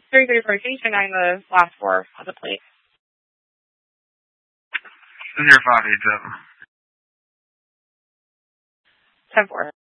334, can you turn 9 the last 4 on the plate? 0587. 10-4.